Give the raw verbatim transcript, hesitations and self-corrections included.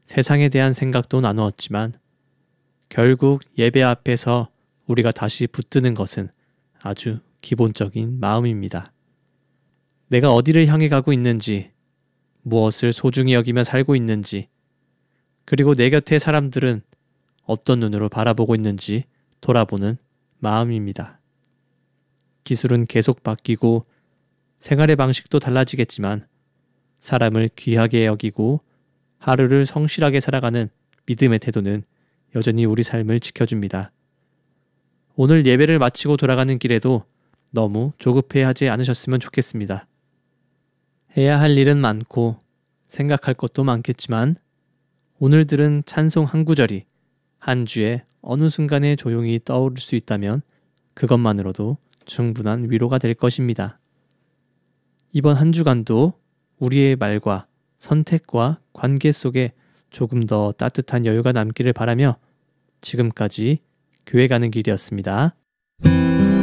세상에 대한 생각도 나누었지만 결국 예배 앞에서 우리가 다시 붙드는 것은 아주 기본적인 마음입니다. 내가 어디를 향해 가고 있는지, 무엇을 소중히 여기며 살고 있는지, 그리고 내 곁의 사람들은 어떤 눈으로 바라보고 있는지 돌아보는 마음입니다. 기술은 계속 바뀌고 생활의 방식도 달라지겠지만 사람을 귀하게 여기고 하루를 성실하게 살아가는 믿음의 태도는 여전히 우리 삶을 지켜줍니다. 오늘 예배를 마치고 돌아가는 길에도 너무 조급해하지 않으셨으면 좋겠습니다. 해야 할 일은 많고 생각할 것도 많겠지만 오늘 들은 찬송 한 구절이 한 주에 어느 순간에 조용히 떠오를 수 있다면 그것만으로도 충분한 위로가 될 것입니다. 이번 한 주간도 우리의 말과 선택과 관계 속에 조금 더 따뜻한 여유가 남기를 바라며 지금까지 교회 가는 길이었습니다.